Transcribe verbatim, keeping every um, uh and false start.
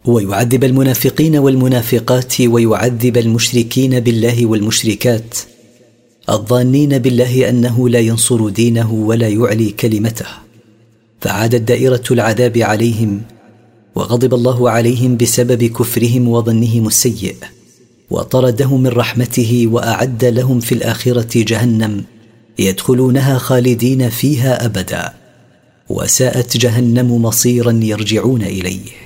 ويعذب المنافقين والمنافقات ويعذب المشركين بالله والمشركات الظانين بالله أنه لا ينصر دينه ولا يعلي كلمته، فعادت دائرة العذاب عليهم، وغضب الله عليهم بسبب كفرهم وظنهم السيء، وطردهم من رحمته، وأعد لهم في الآخرة جهنم يدخلونها خالدين فيها أبدا، وساءت جهنم مصيرا يرجعون إليه.